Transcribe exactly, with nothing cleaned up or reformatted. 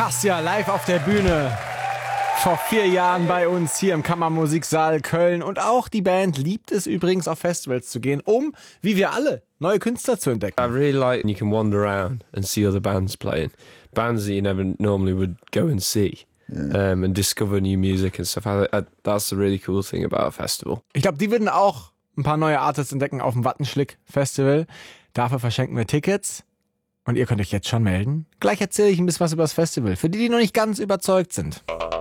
Cassia live auf der Bühne. Vor vier Jahren bei uns hier im Kammermusiksaal Köln. Und auch die Band liebt es übrigens, auf Festivals zu gehen, um, wie wir alle, neue Künstler zu entdecken. I really like you can wander around and see other bands playing. Bands that you never normally would go and see. Yeah. Um, and discover new music and stuff. I, I, that's the really cool thing about a festival. Ich glaube, die würden auch ein paar neue Artists entdecken auf dem Wattenschlick-Festival. Dafür verschenken wir Tickets. Und ihr könnt euch jetzt schon melden. Gleich erzähle ich ein bisschen was über das Festival. Für die, die noch nicht ganz überzeugt sind.